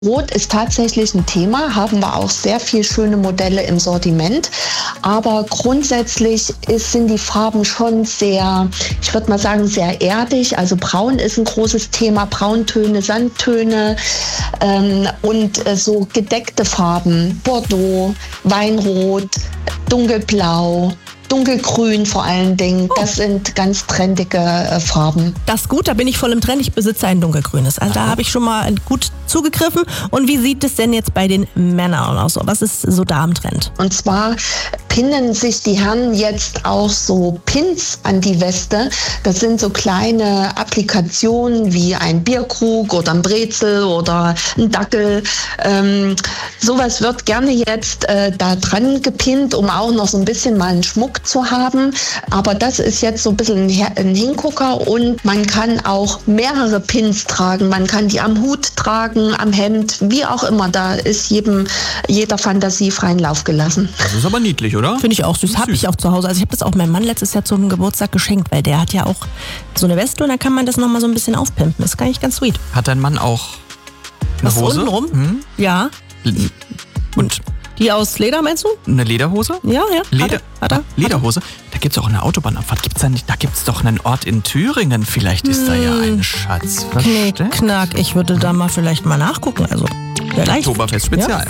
Rot ist tatsächlich ein Thema, haben wir auch sehr viel schöne Modelle im Sortiment. Aber grundsätzlich sind die Farben schon sehr, ich würde mal sagen, sehr erdig. Also braun ist ein großes Thema, Brauntöne, Sandtöne und so gedeckte Farben, Bordeaux, Weinrot, dunkelblau. Dunkelgrün vor allen Dingen, das sind ganz trendige Farben. Das ist gut, da bin ich voll im Trend. Ich besitze ein dunkelgrünes. Also da habe ich schon mal gut zugegriffen. Und wie sieht es denn jetzt bei den Männern aus? Was ist so da im Trend? Und zwar pinnen sich die Herren jetzt auch so Pins an die Weste. Das sind so kleine Applikationen wie ein Bierkrug oder ein Brezel oder ein Dackel. Sowas wird gerne jetzt da dran gepinnt, um auch noch so ein bisschen mal einen Schmuck zu haben. Aber das ist jetzt so ein bisschen ein Hingucker und man kann auch mehrere Pins tragen. Man kann die am Hut tragen, am Hemd, wie auch immer. Da ist jeder Fantasie freien Lauf gelassen. Das ist aber niedlich, oder? Finde ich auch süß. Habe ich auch zu Hause. Also ich habe das auch meinem Mann letztes Jahr zum Geburtstag geschenkt, weil der hat ja auch so eine Weste und da kann man das nochmal so ein bisschen aufpimpen. Das ist eigentlich ganz sweet. Hat dein Mann auch eine Hose? Untenrum? Ja. Und die aus Leder, meinst du? eine Lederhose? Ja. Hat er. Lederhose? Da gibt es auch eine Autobahnabfahrt. Gibt's da nicht? Da gibt es doch einen Ort in Thüringen. Vielleicht ist da ja ein Schatz. Knack. Ich würde da mal vielleicht mal nachgucken. Also, vielleicht. Oktoberfest Spezial. Ja.